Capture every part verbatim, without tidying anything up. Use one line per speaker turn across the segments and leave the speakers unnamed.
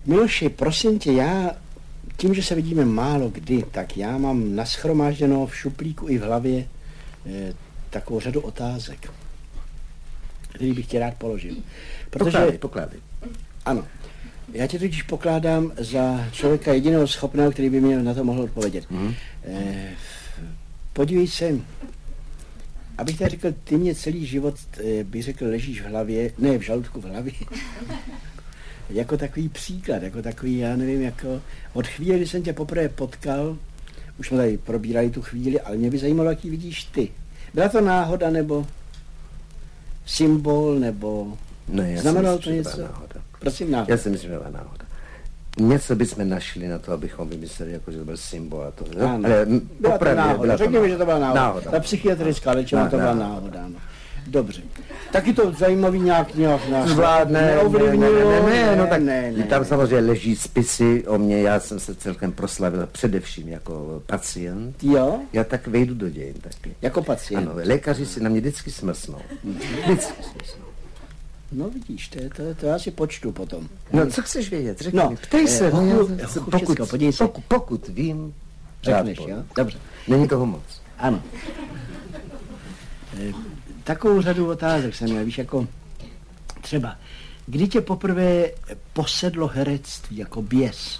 Miloši, prosím tě, já tím, že se vidíme málo kdy, tak já mám nashromážděno v šuplíku i v hlavě eh, takovou řadu otázek, který bych tě rád položil.
Protože, pokládej, pokládej.
Ano. Já tě totiž pokládám za člověka jediného schopného, který by mě na to mohl odpovědět. Mm. Eh, podívej se, abych tady řekl, ty mě celý život, eh, bych řekl, ležíš v hlavě, ne v žaludku, v hlavě. Jako takový příklad, jako takový, já nevím, jako od chvíle, kdy jsem tě poprvé potkal, už jsme tady probírali tu chvíli, ale mě by zajímalo, jaký vidíš ty. Byla to náhoda, nebo symbol, nebo
ne, já
znamenalo to něco?
Náhoda.
Prosím, náhoda.
Já si myslím, že byla náhoda. Něco bychom našli na to, abychom vymysleli, jako, že to byl symbol a to. No? Ale
byla
opravdu,
to náhoda. Řekni mi, že to byla náhoda.
náhoda.
Ta psychiatrická léčba, to byla náhoda. No. Dobře. Taky to zajímavý nějak nějak nás
zvládne,
neovlivnilo.
Ne, ne, ne, ne, no tak
ne, ne,
tam
ne.
samozřejmě leží spisy o mě, já jsem se celkem proslavil především jako pacient.
Jo?
Já tak vejdu do dějin taky.
Jako pacient.
Ano, lékaři si na mě vždycky smrsnou. Vždycky smrsnou.
No vidíš, to, to, to já si počtu potom.
No co chceš vědět, řekni
no,
mi, ptej se.
Eh,
no,
pokud,
já,
pokud,
pokud,
podívej se.
pokud, pokud vím,
řekneš, jo? Dobře.
Není toho moc.
Ano. E, takovou řadu otázek jsem měl, víš, jako třeba, kdy tě poprvé posedlo herectví jako běs?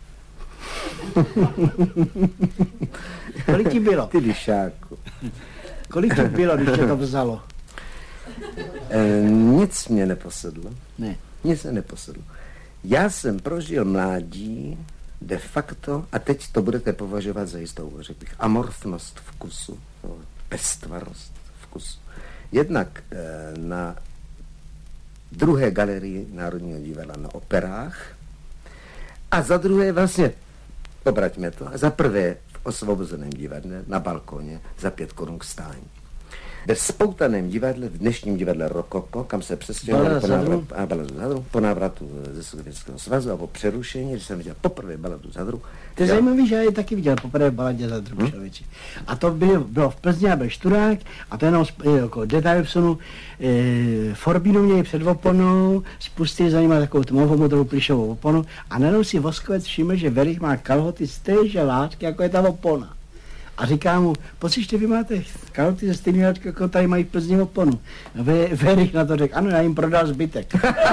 Kolik ti bylo?
Ty lišáku.
Kolik ti bylo, když tě to vzalo?
E, nic mě neposedlo.
Ne.
Nic mě neposedlo. Já jsem prožil mládí de facto, a teď to budete považovat za jistou, řekl bych, amorfnost vkusu, pestvarost vkusu. Jednak e, na druhé galerii Národního divadla na operách a za druhé vlastně, obraťme to, a za prvé v Osvobozeném divadle na balkoně za pět korun k stání. Ve spoutaném divadle, v dnešním divadle Rokoko, kam se přestěhovali po návratu, a baladu Zadru, po návratu ze Sovětského svazu a po přerušení, když jsem viděl poprvé baladu Zadru.
To je zajímavý, že já je taky viděl poprvé v baladě Zadru, hmm? člověči. A to bylo, bylo v Plzni a byl Šturák a to jenom jako detail vsunu, e, Forbínu měli před oponou, spustili za nima takovou tmavou modrou plišovou oponu a najednou si Voskovec všiml, že Verich má kalhoty z téže látky, jako je ta opona. A říká mu, pocíšte, vy máte kalhoty ze stejné látky, jako tady mají v Plzni oponu. A Verich na to řekl, ano, já jim prodal zbytek.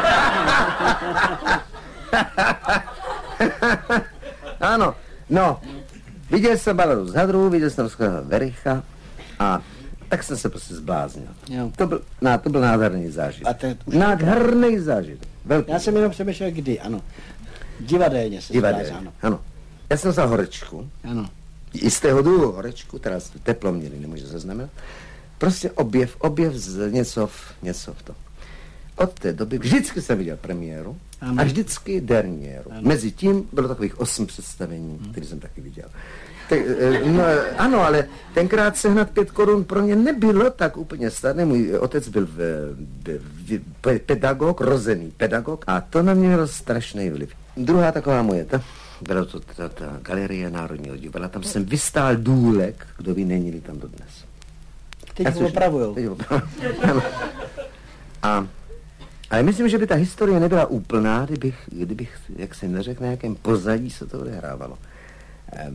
Ano, no, viděl jsem baladu z Hadru, viděl jsem skvělého Vericha a tak jsem se prostě zbláznil. Jo. To byl, ná, to byl nádherný zážitek. Nádherný zážitek. Velký.
Já jsem jenom přemýšlel, kdy, ano. Divadelně se
zbláznil, ano. ano. Já jsem vzal horečku.
Ano.
Jistého druhu horečku, teda teplo měli, nemůže zaznamenat. Prostě objev, objev z něco v, něco v tom. Od té doby vždycky jsem viděl premiéru ano. a vždycky derniéru. Ano. Mezi tím bylo takových osm představení, hmm. které jsem taky viděl. Te, no, ano, ale tenkrát sehnat pět korun pro mě nebylo tak úplně snadné. Můj otec byl v, v, v, pedagog, rozený pedagog a to na mě mělo strašný vliv. Druhá taková moje, ta, byla to ta, ta galerie Národního divadla, tam jsem vystál důlek, kdo ví, není tam dodnes.
Teď ho opravujou. Teď ho opravujou.
A ale myslím, že by ta historie nebyla úplná, kdybych, kdybych jak se neřekl, na jakém pozadí se to odehrávalo. Ehm,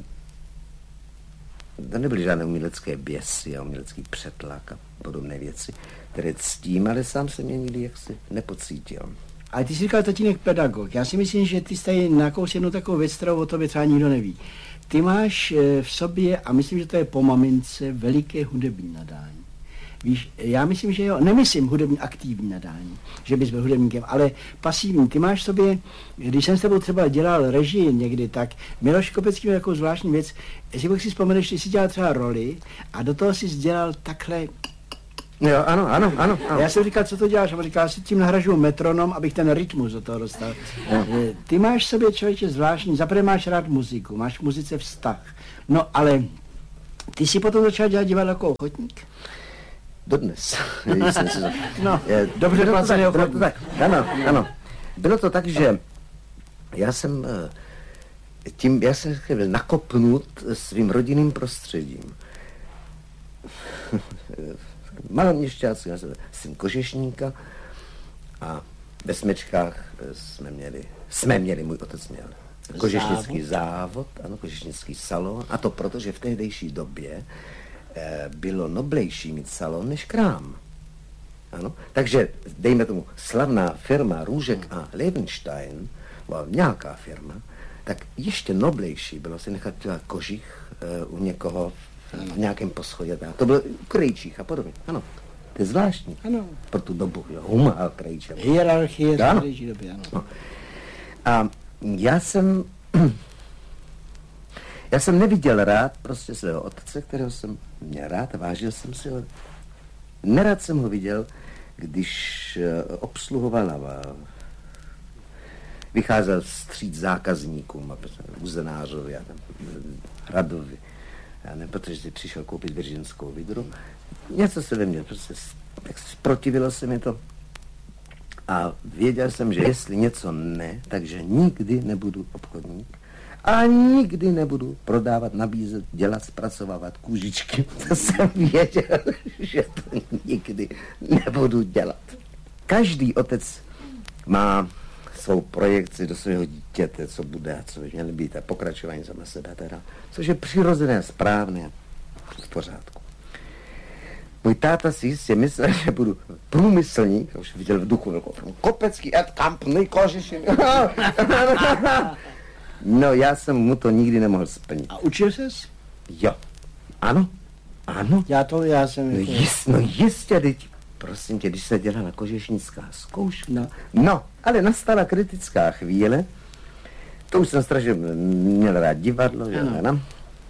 to nebyly žádné umělecké běsy a umělecký přetlak a podobné věci, které ctím, ale sám jsem je nikdy jaksi nepocítil.
Ale ty jsi říkal tatínek pedagog. Já si myslím, že ty jsi tady nakous jednu takovou věc, kterou o tobě třeba nikdo neví. Ty máš v sobě, a myslím, že to je po mamince, veliké hudební nadání. Víš, já myslím, že jo, nemyslím hudební aktivní nadání, že bys byl hudebníkem, ale pasivní. Ty máš v sobě, když jsem s tebou třeba dělal režii někdy, tak Miloš Kopecký měl takovou zvláštní věc, jestli si vzpomeneš, že jsi dělal třeba roli a do toho jsi dělal takhle.
Jo, ano, ano, ano. ano.
Já jsem říkal, co to děláš, a říkal, já si tím nahražuju metronom, abych ten rytmus do toho dostal. Jo. Ty máš v sobě, člověče, zvláštní, zaprvé máš rád muziku, máš k muzice vztah, no ale ty jsi potom začal dělat divadlo jako ochotník?
Dodnes.
no, je, dobře placený ochotník.
Ano, ano. Bylo to tak, že já jsem tím, já jsem byl nakopnut svým rodinným prostředím. Maloměšťáci, já jsem syn kožešníka a Ve Smečkách jsme měli, jsme měli, můj otec měl kožešnický závod, ano, kožešnický salon, a to proto, že v tehdejší době eh, bylo noblejší mít salon než krám. Ano, takže dejme tomu slavná firma Růžek a Levenstein, nějaká firma, tak ještě noblejší bylo si nechat kožich uh, u někoho v, v nějakém poschodě. To bylo u krejčích a podobně. Ano, to je zvláštní.
Ano.
Pro tu dobu, jo, huma a krejče.
Hierarchie v tehdejší době, ano.
No. A já jsem, já jsem neviděl rád prostě svého otce, kterého jsem měl rád a vážil jsem si ho. Nerad jsem ho viděl, když obsluhoval a vycházel vstříc zákazníkům a uzenářovi a Radovi. Já nevím, protože si přišel koupit viržinskou vidru. Něco se ve mně, prostě tak zprotivilo se mi to. A věděl jsem, že jestli něco ne, takže nikdy nebudu obchodník a nikdy nebudu prodávat, nabízet, dělat, zpracovávat kůžičky. To jsem věděl, že to nikdy nebudu dělat. Každý otec má svou projekci do svého dítěte, co bude a co by měly být a pokračování sama sebe teda, což je přirozené, správné, v pořádku. Můj táta si jistě myslel, že budu průmyslník, už viděl v duchu velkou kopecký adkampný kožešin. No, já jsem mu to nikdy nemohl splnit.
A učil ses?
Jo. Ano. Ano.
Já to, já jsem...
No, jist, no jistě, teď, prosím tě, když se dělala kožešnická zkouška.
No.
No, ale nastala kritická chvíle. To už jsem strašně měl rád divadlo, že ano.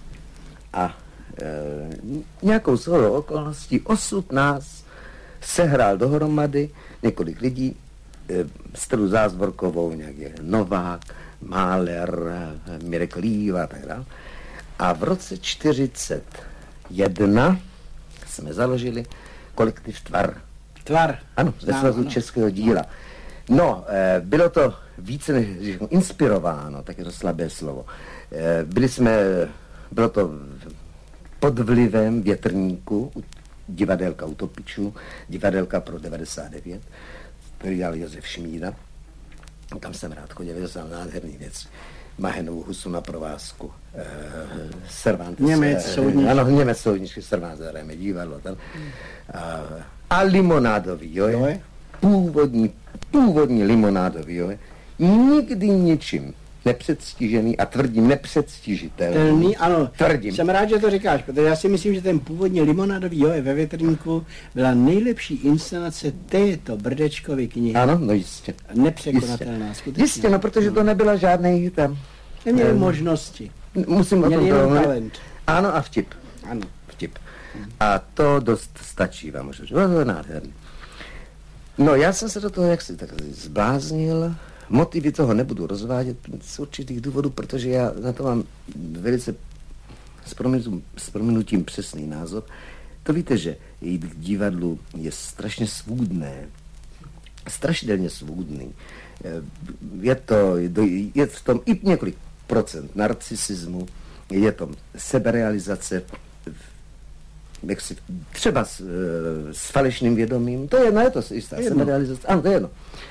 A e, nějakou shodou okolností osud nás sehrál dohromady několik lidí, e, Stelu Zázvorkovou, nějaký Novák, Máler, Mirek Líva a tak dále. A v roce čtyřicet jedna jsme založili kolektiv Tvar.
Tvar.
Ano, ze Svazu českého díla. No, e, bylo to více než inspirováno, tak je to slabé slovo. E, byli jsme, bylo to pod vlivem Větrníku, divadelka Utopičů, divadelka pro devadesát devět, který dělal Josef Šmída. Tam jsem rád chodil, viděl jsem nádherný věc. Mahenovou husu na provázku. E, Cervantes.
Němec, soudničky.
Ano, Němec, soudničky, Cervantes, hrajeme divadlo tam. A, a limonádový, jo, je? Původní, původní limonádový, jo, je? Nikdy ničím nepředstižený a tvrdím nepředstižitelný.
Telný, ano,
tvrdím.
Jsem rád, že to říkáš, protože já si myslím, že ten původní limonádový joje ve Větrníku byla nejlepší inscenace této Brdečkovy knihy.
Ano, no jistě.
Nepřekonatelná,
jistě.
skutečně.
Jistě, no, protože to nebyla žádný tam...
Neměli um, možnosti.
Musím o tom
jenom talent.
Ano, a vtip.
Ano.
Vtip. A to dost stačí vám, že to je nádherný. No, já jsem se do toho jaksi tak zbláznil. Motivy toho nebudu rozvádět z určitých důvodů, protože já na to mám velice s prominutím, s prominutím přesný názor. To víte, že jít k divadlu je strašně svůdné. Strašidelně svůdný. Je to, je v tom i několik procent narcisismu, je to seberealizace, jak si, třeba s, s falešným vědomím, to je jedno, je to jistá seberealizace, ano, to je jedno.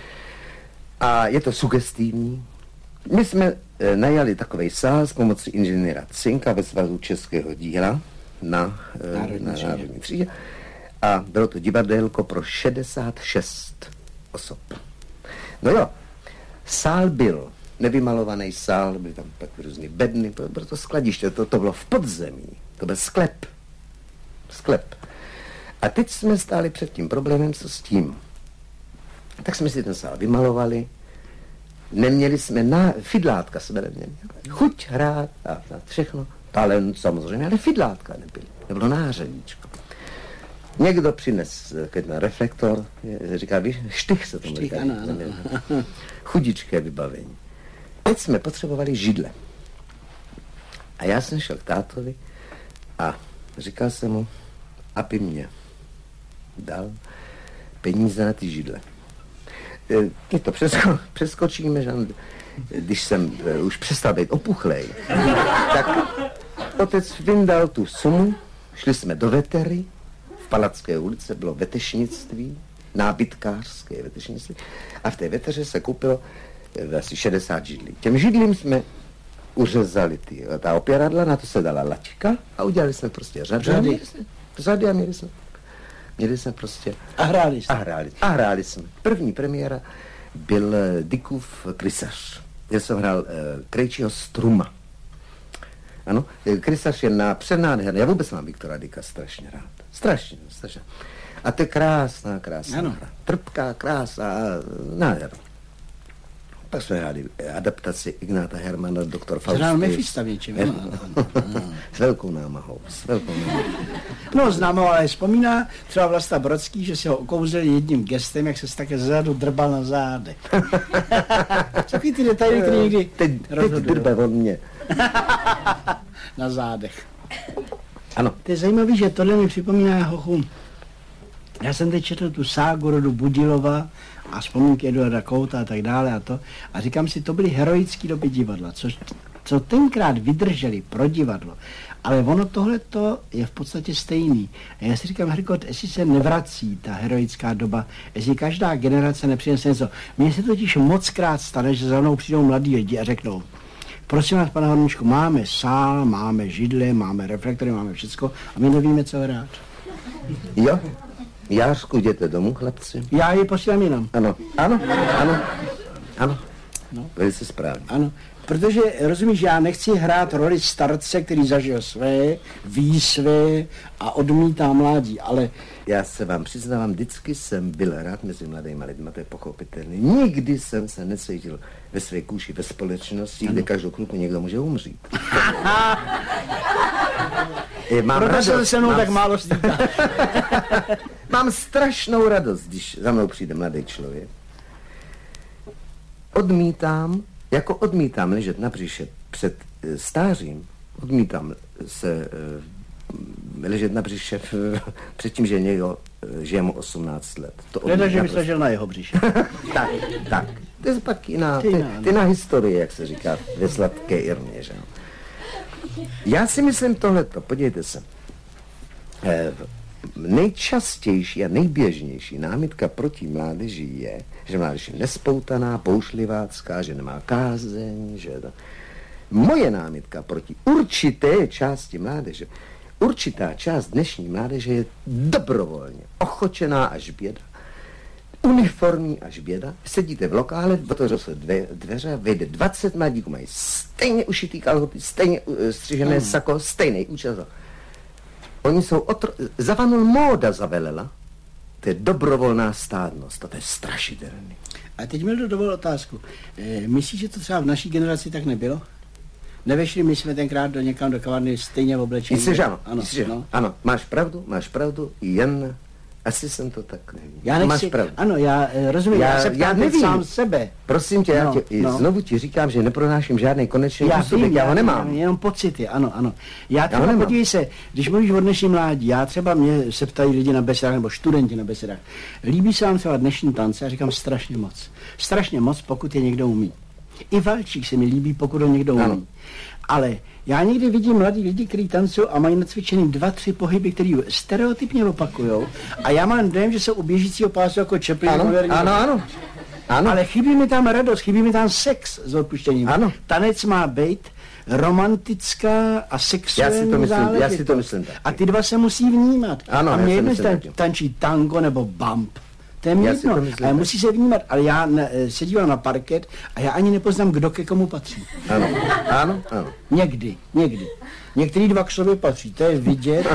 A je to sugestivní. My jsme e, najali takovej sál s pomocí inženýra Cinka ve Svazu českého díla na e, Národní, na Národní třídě. A bylo to divadélko pro šedesát šest osob. No jo, sál byl nevymalovaný sál, byly tam pak různý bedny, bylo to skladiště, to, to bylo v podzemí, to byl sklep. Sklep. A teď jsme stáli před tím problémem, co s tím. Tak jsme si ten sál vymalovali, neměli jsme na fidlátka, jsme neměli. Chuť hrát a, a všechno, talent samozřejmě, ale fidlátka nebyly, nebylo nářadíčko. Někdo přines na reflektor, říká, víš, štych se tomu říká. Chudičké vybavení. Teď jsme potřebovali židle. A já jsem šel k tátovi a říkal jsem mu, aby mě dal peníze na ty židle. Teď to přesko, přeskočíme, že když jsem už přestal být opuchlej, tak otec vyndal tu sumu, šli jsme do Vetery, v Palacké ulice bylo vetešnictví, nábytkářské vetřnictví. A v té veteře se koupilo asi šedesát židlí. Těm židlím jsme uřezali ty, ta opěradla, na to se dala laťka a udělali jsme prostě řady.
Řady.
Řady a měli jsme, měli jsme prostě...
A hráli jsme.
A hráli, a hráli jsme. První premiéra byl Dickův Krysař. Já jsem hrál uh, Krejčího Struma. Ano, Krysař je na přednádherný. Já vůbec mám Viktora Dicka strašně rád. Strašně, strašně. A to je krásná, krásná
ano.
hra. Trpká, krásná, nádherná. Pak jsme hráli adaptaci Ignáta Hermana, doktor Faustus.
Hrál Mefista většinou.
S velkou námahou, s velkou námahou.
No, známo, ale vzpomíná třeba Vlasta Brodský, že si ho okouzil jedním gestem, jak se se také zezadu drbal na zádech. Takový ty detaily, které někdy
teď, teď drbe od mě.
Na zádech.
Ano.
To je zajímavé, že tohle mi připomíná hochu. Já jsem teď četl tu ságu rodu Budilova a vzpomínky Eduarda Kouta a tak dále a to. A říkám si, to byly heroické doby divadla, což, co tenkrát vydrželi pro divadlo. Ale ono tohleto je v podstatě stejný. A já si říkám, Herkot, jestli se nevrací ta heroická doba, jestli každá generace nepřinese něco. Mně se totiž moc krát stane, že za mnou přijdou mladí lidi a řeknou, prosím vás, pane Horníčku, máme sál, máme židle, máme reflektory, máme všecko a my nevíme, co hrát.
Jo? Jářku, jděte domů, chlapci?
Já ji posílám jinam.
Ano, ano, ano, ano.
No.
Velice správně.
Ano, protože, rozumíš, já nechci hrát roli starce, který zažil své, ví své a odmítá mládí, ale...
Já se vám přiznávám, vždycky jsem byl rád mezi mladými lidmi, to je pochopitelné. Nikdy jsem se necítil ve své kůži, ve společnosti, ano. Kde každou chvilku někdo může umřít. Mám
Proto
radost,
se se mnou
mám...
tak málo stýká.
Mám strašnou radost, když za mnou přijde mladý člověk. Odmítám, jako odmítám ležet na břiše před e, stářím, odmítám se e, ležet na břiše před tím, že někdo e, žije mu osmnáct let.
Hleda, že bys ležel na jeho břiše.
tak, tak. To je pak jiná, ty, ty na historie, jak se říká ve sladké Irmě, že? Já si myslím tohleto, podívejte se. E, nejčastější a nejběžnější námitka proti mládeži je, že mládež je nespoutaná, poušlivácká, že nemá kázeň, že to... Moje námitka proti určité části mládeže, určitá část dnešní mládeže je dobrovolně ochočená až běda, uniformní až běda. Sedíte v lokále, otevřou se dve, dveře, vejde dvacet mladíků, mají stejně ušitý kalhoty, stejně uh, střižené hmm. sako, stejný účes. Oni jsou otro... Zavanul móda zavelela. To je dobrovolná stádnost. To je strašidelný.
A teď mi dovol otázku. E, myslíš, že to třeba v naší generaci tak nebylo? Nevešli my jsme tenkrát do někam do kavárny stejně v oblečení?
Myslíš, ano.
Ano,
Myslíš,
no.
ano. Máš pravdu, máš pravdu, jen... Asi jsem to tak nevím.
Já nechci,
máš pravdu.
Ano, já rozumím, já, já se ptám teď sám sebe.
Prosím tě,
no,
já tě,
no.
znovu ti říkám, že nepronáším žádný konečný
já
úsudek, já ho nemám.
Já, jenom pocity, ano, ano. Já třeba, já podívej se, když mluvíš o dnešní mládí, já třeba mě se ptají lidi na besedách, nebo studenti na besedách, líbí se vám třeba dnešní tance? Já říkám strašně moc. Strašně moc, pokud je někdo umí. I valčík se mi líbí, pokud ho někdo umí. Ano. Ale já někdy vidím mladí lidi, kteří tancují a mají nacvičený dva, tři pohyby, které stereotypně opakujou. A já mám dojem, že jsou u běžícího pásu jako Chaplin.
Ano, ano, ano, ano.
Ale chybí mi tam radost, chybí mi tam sex s odpuštěním.
Ano.
Tanec má být romantická a sexuální
já si to myslím,
záležitost.
Já si to myslím taky.
A ty dva se musí vnímat.
Ano,
a mě jedno,
tan,
tančí tango nebo bump. To je mě jedno, ale musí se vnímat, ale já ne, se dívám na parket a já ani nepoznám, kdo ke komu patří.
Ano, ano, ano.
Někdy, někdy. Některý dva k sobě patří, to je vidět.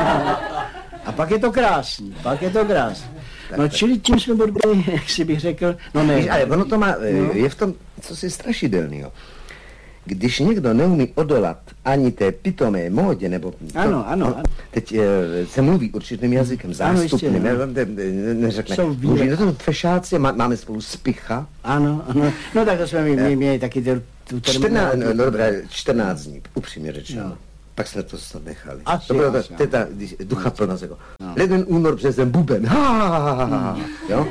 A pak je to krásný, pak je to krásný. No tak, čili tím jsme byli, jak si bych řekl, no ne.
Ale ono to má, no. Je v tom, co si strašidelného. Když někdo neumí odolat ani té pitomé módě, nebo... To,
ano, ano,
no,
ano.
Teď e, se mluví určitým jazykem, zástupným, ano, ne, ne, ne, neřekne. Mluví na tom fešáci, má, máme spolu spicha.
Ano, ano. No tak to jsme my, my měli taky tu, tu
čtrnáct, no, no dobré, čtrnáct dní, upřímně řečeno. No. Pak jsme to snad nechali.
Asi,
to bylo
asi,
ta, ta ducha plnost, jako no. Leden, únor, březen, buben, ha, ha, ha, ha, hmm. Jo?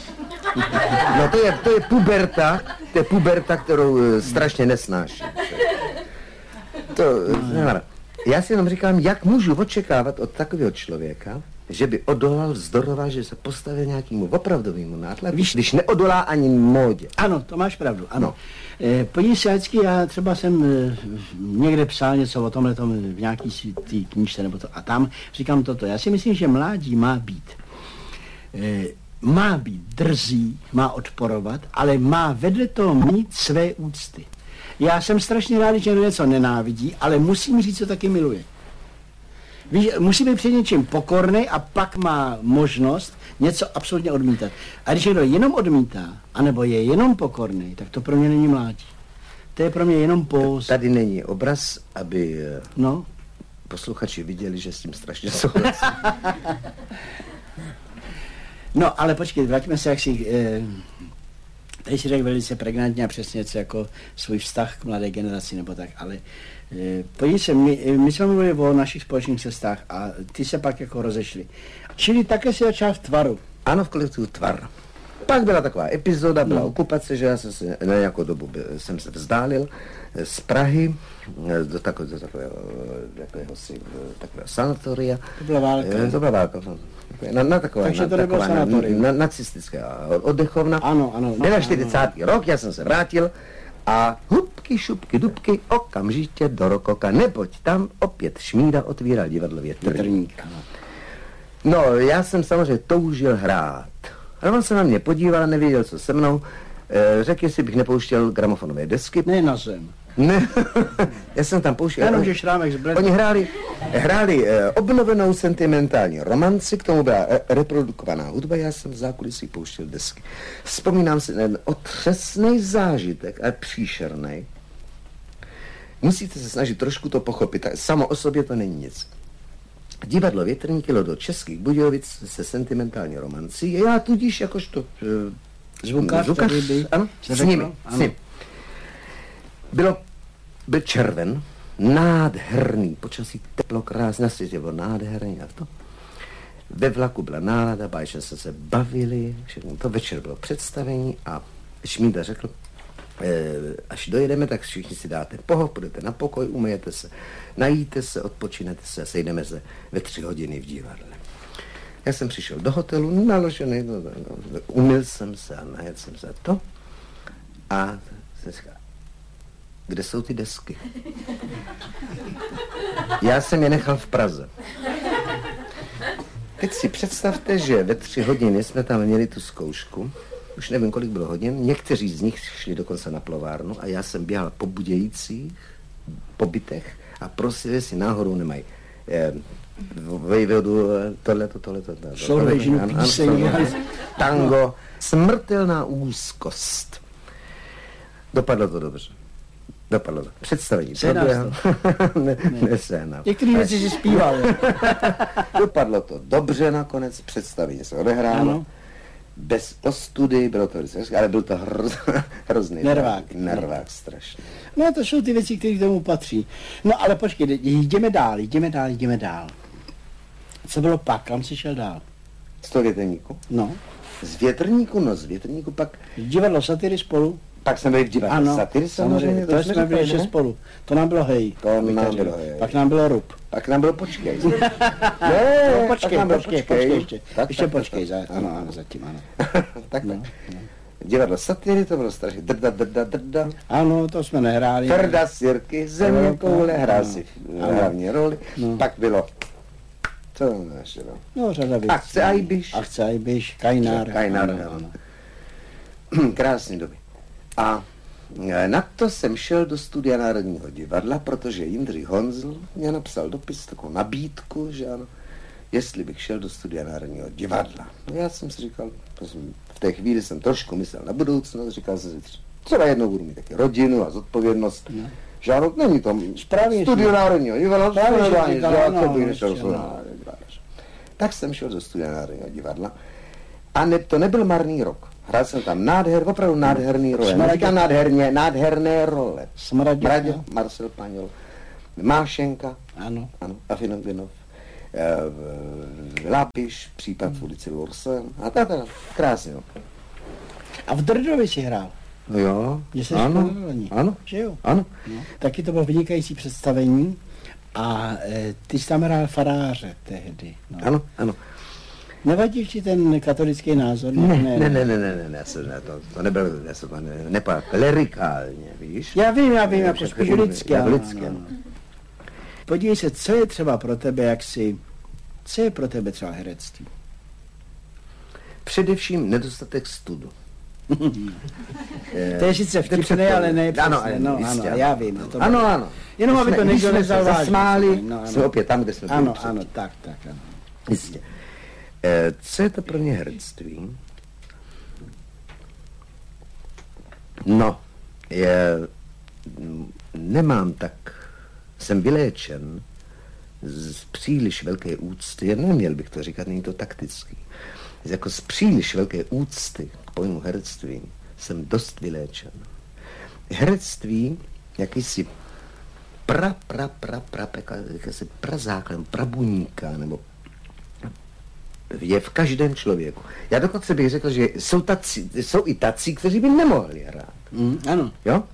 No to je, to je puberta, to je puberta, kterou uh, strašně nesnáším. To, no. Já si jenom říkám, jak můžu očekávat od takového člověka, že by odolal, vzdoroval, že se postavil nějakému opravdovému nátlaku, víš, když neodolá ani módě.
Ano, to máš pravdu, ano. No. E, podívej se, vždycky, já třeba jsem e, někde psal něco o tomhle tom, v nějaký tý knížce nebo to, a tam říkám toto. Já si myslím, že mládí má být, e, má být drzý, má odporovat, ale má vedle toho mít své úcty. Já jsem strašně rád, že něco nenávidí, ale musím říct, co taky miluje. Víš, musí být před něčím pokorný a pak má možnost něco absolutně odmítat. A když někdo jenom odmítá, anebo je jenom pokorný, tak to pro mě není mládí. To je pro mě jenom póz.
Tady není obraz, aby
no.
posluchači viděli, že s tím strašně souhlasím.
No, ale počkej, vraťme se, jak si... Eh, tady si řekl velice pregnantně a přesně něco jako svůj vztah k mladé generaci nebo tak, ale eh, podívej se, my, my jsme mluvili o našich společných cestách a ty se pak jako rozešli. Čili také si začal v Tvaru.
Ano, v kolektivu Tvar. Pak byla taková epizoda, byla no. okupace, že já jsem se na nějakou dobu jsem se vzdálil z Prahy do takového, do takového, takového, takového sanatoria.
To byla válka.
To byla válka. Na, na takové,
Takže
na,
to nebylo
taková,
sanatorium.
Na, na, nacistické oddechovna.
Ano, ano.
Byla čtyřicátý rok, já jsem se vrátil a hubky, šupky, dubky, okamžitě do Rokoka, neboť tam opět Šmída otvíral divadlo Větrník. No, já jsem samozřejmě toužil hrát. Ale on se na mě podíval, nevěděl, co se mnou. E, řekl, jestli bych nepouštěl gramofonové desky.
Ne na zem.
Ne, já jsem tam pouštěl.
Jenom, že šrámek z Bledou.
Oni hráli, hráli e, obnovenou sentimentální romanci, k tomu byla e, reprodukovaná hudba, já jsem v zákulisí pouštěl desky. Vzpomínám si ten otřesný zážitek, ale příšerný. Musíte se snažit trošku to pochopit, samo o sobě to není nic. Divadlo Větrník jelo do Českých Budějovic se sentimentální romancí. Já tudíž jakožto uh,
zvukař,
zvukař ano, s nimi, s nimi. Bylo, byl červen, nádherný, počasí teplo, krásně, na světě bylo nádherný a to. Ve vlaku byla nálada, bájče se se bavili, všechno to, večer bylo představení a Šmída řekl, až dojedeme, tak všichni si dáte poho, půjdete na pokoj, umyjete se, najíte se, odpočinete se a sejdeme se ve tři hodiny v divadle. Já jsem přišel do hotelu, naložený, no, no, umyl jsem se a najedl jsem se a to. A jsem říkal, kde jsou ty desky? Já jsem je nechal v Praze. Teď si představte, že ve tři hodiny jsme tam měli tu zkoušku. Už nevím, kolik bylo hodin. Někteří z nich šli dokonce na plovárnu a já jsem běhal po Budějcích, po bytech a prosili, jestli náhodou nemají eh, vejvodu, tohleto, tohleto, tohleto.
Píseň,
tango, smrtelná úzkost. Dopadlo to dobře. Dopadlo to. Představení. ne, ne.
Některé věci si zpíval.
Dopadlo to dobře nakonec, představení se odehrálo. Ano. Bez ostudy, bylo to vždycky, ale byl to hroz, hrozný
nervák.
Nervák strašný.
No to jsou ty věci, které k tomu patří. No ale počkej, jdeme dál, jdeme dál, jdeme dál. Co bylo pak? Kam jsi šel dál?
Z toho Větrníku?
No.
Z Větrníku, no z Větrníku pak...
Divadlo Satyry spolu?
Pak jsme byli v divadle
ano,
Satyry samozřejmě.
To, to jsme byli ještě spolu. To nám bylo hej.
To nám bylo hej.
Pak nám bylo Rub.
Pak nám bylo počkej.
ne, no, počkej, počkej, počkej, počkej, ještě.
Tak,
ještě
tak,
počkej,
tak,
za, ano, ano, zatím, ano.
tak, no, no. Divadlo Satyry, to bylo strašně drda, drda, drda.
Ano, to jsme nehráli.
Frda, Sirky, země, koule, hrál si hlavní roli.
No.
Pak bylo... Co tam ještě bylo?
No, řada věcí.
Akce Ajbiš.
Akce Ajbiš, Kajnár.
Kajnár, ano, ano. Krásný doby. A na to jsem šel do studia Národního divadla, protože Jindřich Honzl mě napsal dopis, takovou nabídku, že ano, jestli bych šel do studia Národního divadla. No já jsem si říkal, v té chvíli jsem trošku myslel na budoucnost, říkal jsem si, třeba jednou budu mít taky rodinu a zodpovědnost, no. Že ano, není to studio Národního divadla, tak jsem šel do studia Národního divadla a ne, to nebyl marný rok. Hrál jsem tam nádher, opravdu nádherný role. Neříkám nádherně, nádherné role.
Smradě.
Mradě, Marcel Paňol, Mášenka,
ano,
ano, Afinov Vinov, e, Lápiš, případ v ulici Lursen, a tak, tak, krásně. No.
A v Drdovi si hrál?
No jo,
že se
ano,
školení,
ano,
že jo?
ano.
No. Taky to bylo vynikající představení A e, ty jsi tam hrál faráře tehdy. No.
Ano, ano.
Nevadí ti ten katolický názor?
Ne, ne, ne, ne, ne, ne, ne, ne, ne to, to nebylo, já se to ne, nepadá klerikálně, víš?
Já vím, já vím, jako spíš lidské.
Jako lidské.
Podívej se, co je třeba pro tebe, jak si, co je pro tebe třeba herectví?
Především nedostatek studu.
To je sice vtipné, ale ne přesně.
Ano,
no,
jistě,
ano, já vím. To
ano, ano.
Jenom aby to někdo nevzal vážně.
Zasmáli,
no, ano.
jsme opět tam, kde jsme byli.
Ano, ano, tak, tak, ano.
Jistě. E, co je to pro mě herectví? No, je, nemám tak, jsem vyléčen z příliš velké úcty, neměl bych to říkat, není to taktický, jako z příliš velké úcty k pojmu herectví jsem dost vyléčen. Herectví, jakýsi pra, pra, pra, pra, pra jakýsi prazáklad, prabuníka, nebo je v každém člověku. Já dokonce bych řekl, že jsou, taci, jsou i tací, kteří by nemohli hrát.
Mm, ano.
Jo?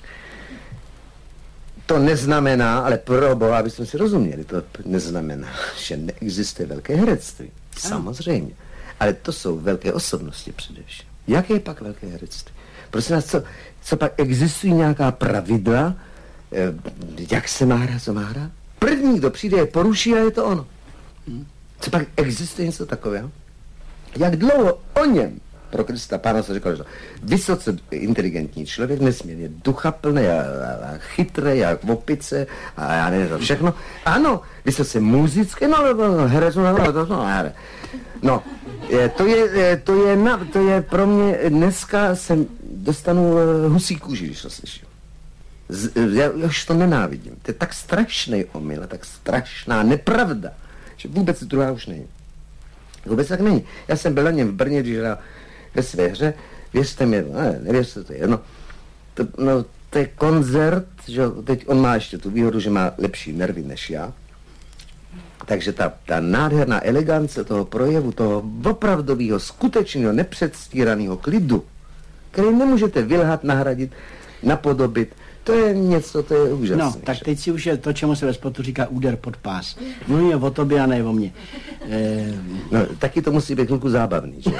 To neznamená, ale pro Boha, abychom si rozuměli, to neznamená, že neexistuje velké herectví. Samozřejmě. Ale to jsou velké osobnosti především. Jaké je pak velké herectví? Prosím vás, co, co pak existují nějaká pravidla, eh, jak se má hrát, co má hrát? První, kdo přijde, je poruší a je to ono. Hmm. Co pak existuje něco takového? Jak dlouho o něm, pro Krista Pána se říkal, že vysoce inteligentní člověk, nesmírně duchaplný a, a, a chytrý a opice a já nevím to všechno. Ano, vysoce muzické, no, no, herec, no, no, no, no, no, je, to je, to je, na, to je pro mě, dneska jsem dostanu husí kůži, když to slyším. Z, já už to nenávidím. To je tak strašný omyl, tak strašná nepravda, že vůbec druhá už není. Vůbec tak není. Já jsem byl na něm v Brně, když hrál ve své hře, věřte mi, ne, nevěřte, to je jedno. To, no, to je koncert, že teď on má ještě tu výhodu, že má lepší nervy než já. Takže ta, ta nádherná elegance toho projevu, toho opravdového, skutečného, nepředstíraného klidu, který nemůžete vylhat, nahradit, napodobit, to je něco, to je úžasné.
No, tak teď si už je to, čemu se ve sportu říká úder pod pás. Mluvíme o tobě a ne o mně. E...
No, taky to musí být chvilku zábavný, že?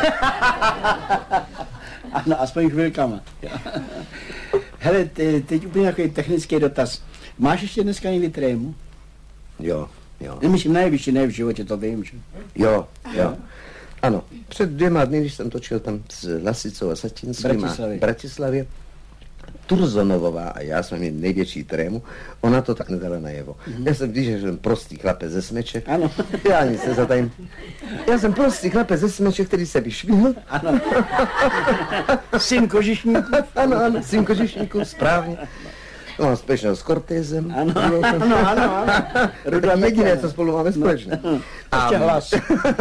Ano, aspoň chvilkama. Hele, te, teď úplně takový technický dotaz. Máš ještě dneska někdy trému?
Jo, jo.
Nemyslím nejvyšší, ne v životě, to vím, že?
Jo, jo. Ano, před dvěma dny, když jsem točil tam s Lasicou a Satinským a v Bratislavě, Turzonovová a já jsme měli největší trému, ona to tak nedala najevo. Mm-hmm. Já jsem, když jsem prostý chlapec ze Smeček,
ano.
Já nic nezatajím. Já jsem prostý chlapec ze Smeček, který se vyšvihl.
Ano. Syn kožišníků.
Ano, ano, syn kožišníků, správně. No, mám společného s Cortézem.
Ano, ano, ano, ano.
To je jediné, co spolu máme společné.
No. A ještě hlas.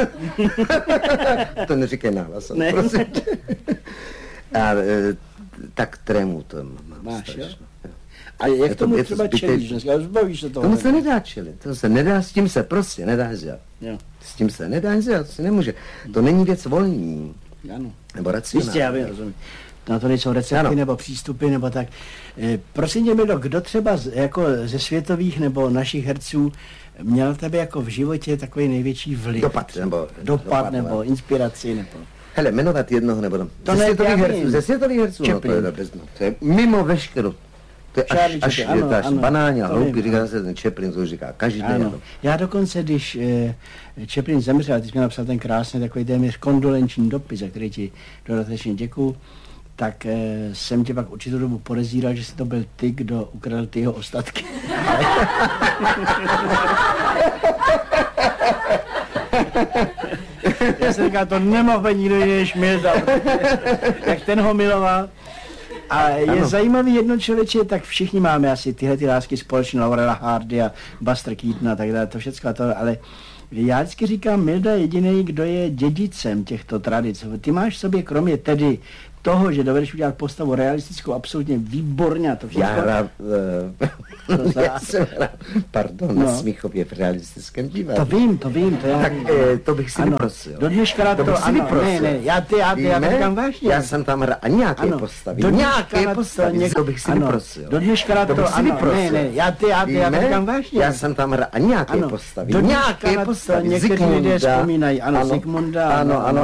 To neříkej nahlas,
ne.
prosím. A, tak trému to mám.
Máš, jo? A jak je tomu to, třeba to čelíš dneska? Zbavíš se toho?
Tomu se nedá čelit. To se nedá, s tím se prostě nedá dělat.
Jo.
S tím se nedá dělat, to se nemůže. To není věc volní.
Ano.
Nebo racionální.
Jistě, já vím, rozumím. Na to nejsou recepty ano. Nebo přístupy, nebo tak. E, prosím tě, Mildo, kdo třeba z, jako ze světových nebo našich herců měl tebe jako v životě takový největší vliv?
Dopad, nebo...
Dopad, dopad nebo dopad. Inspiraci, nebo...
Hele, jmenovat jednoho nebo tam.
To
ze,
ne,
světových herců, ze světových herců, no, to je bezno. To je mimo veškerou. To je až, až,
ano,
je to až
ano,
banální a hloupý,
vím,
říká se ten Chaplin, to říká každý den.
Já dokonce, když eh, Chaplin zemřel, ty jsi mi napsal ten krásný takový téměř kondolenční dopis, za který ti dodatečně děkuju, tak eh, jsem tě pak určitou dobu podezíral, že jsi to byl ty, kdo ukradl ty jeho ostatky. Já jsem říkal, to nemohl být nikdo jiný než Milda, jak ten ho miloval. A je ano. Zajímavý jedno člověče, tak všichni máme asi tyhle ty lásky společné, Laurela Hardy a Buster Keaton a tak dále, to všechno to, ale já vždycky říkám, Milda je jediný, kdo je dědicem těchto tradic. Ty máš v sobě, kromě tedy toho, že dovedeš udělat postavu realistickou, absolutně výborně a to všechno.
Já hrál, uh, já jsem hrál, pardon, no. na Smíchově v realistickém divadle.
To vím, to vím, to já
Tak
vím.
eh, to bych si
ano,
vyprosil.
do dneška na to,
to bych si
ano,
vyprosil.
ne, ne, já ty, já ty, já to říkám vážně.
Já jsem tam hrál a nějaké
ano,
postavy,
do
nějaké
na
postavy,
něk...
to bych si
ano,
vyprosil.
do dneška na to,
to bych si
ano,
vyprosil.
ne, ne, já ty, já ty, já to říkám vážně.
Já jsem tam hrál a nějaké
ano,
postavy,
do
nějaké
na
postavy,
někteří lidé vzpomínají, ano,
ano,
Zikmunda,
ano, ano,